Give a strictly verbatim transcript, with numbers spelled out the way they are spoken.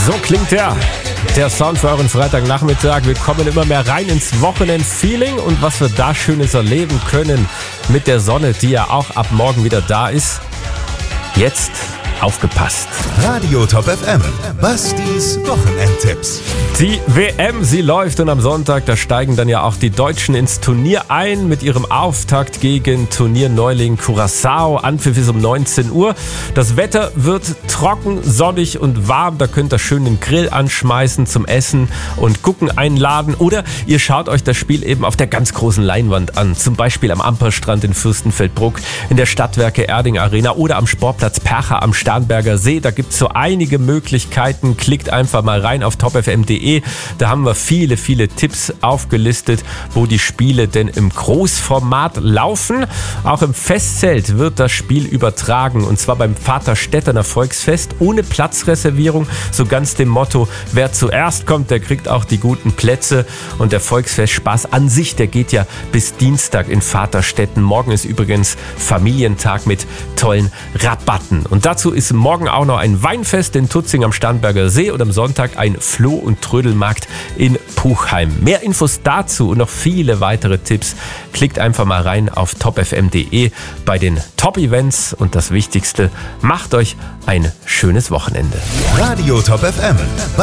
So klingt der, der Sound für euren Freitagnachmittag. Wir kommen immer mehr rein ins Wochenend-Feeling und was wir da Schönes erleben können mit der Sonne, die ja auch ab morgen wieder da ist. Jetzt aufgepasst. Radio Top F M, Bastis Wochenendtipps. Die W M, sie läuft und am Sonntag, da steigen dann ja auch die Deutschen ins Turnier ein mit ihrem Auftakt gegen Turnierneuling Curaçao. Anpfiff ist um neunzehn Uhr. Das Wetter wird trocken, sonnig und warm. Da könnt ihr schön den Grill anschmeißen zum Essen und Gucken einladen. Oder ihr schaut euch das Spiel eben auf der ganz großen Leinwand an. Zum Beispiel am Amperstrand in Fürstenfeldbruck, in der Stadtwerke Erding Arena oder am Sportplatz Percha am Starnberger See. Da gibt es so einige Möglichkeiten. Klickt einfach mal rein auf top f m punkt d e. Da haben wir viele, viele Tipps aufgelistet, wo die Spiele denn im Großformat laufen. Auch im Festzelt wird das Spiel übertragen und zwar beim Vaterstätterner Volksfest ohne Platzreservierung. So ganz dem Motto, wer zuerst kommt, der kriegt auch die guten Plätze. Und der Volksfestspaß an sich, der geht ja bis Dienstag in Vaterstetten. Morgen ist übrigens Familientag mit tollen Rabatten. Und dazu ist morgen auch noch ein Weinfest in Tutzing am Starnberger See und am Sonntag ein Floh- und Trödelmarkt in Puchheim. Mehr Infos dazu und noch viele weitere Tipps. Klickt einfach mal rein auf top f m punkt d e bei den Top-Events und das Wichtigste, macht euch ein schönes Wochenende. Radio Top F M,